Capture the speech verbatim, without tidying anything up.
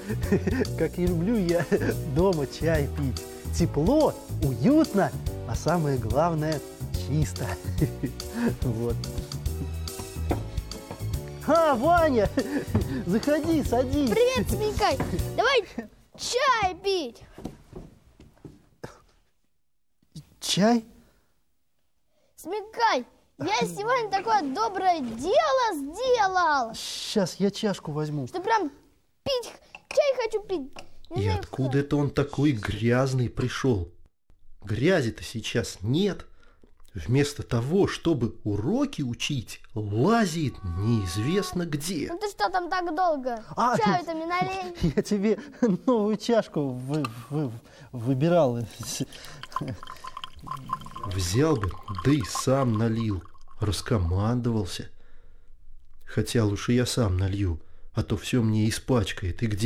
как и люблю я дома чай пить. Тепло, уютно, а самое главное – чисто. Вот. А, Ваня, заходи, садись. Привет, Смекай. Давай чай пить. Чай? Смекай, я сегодня такое доброе дело сделал. Сейчас я чашку возьму. Что прям пить, чай хочу пить. Не И знаю, откуда это он такой грязный пришел? Грязи-то сейчас нет. Вместо того, чтобы уроки учить, лазит неизвестно где. Ну ты что там так долго? А, Чаю-то мне налей. Я тебе новую чашку вы, вы, выбирал. Взял бы, да и сам налил, раскомандовался. Хотя лучше я сам налью, а то все мне испачкает. И где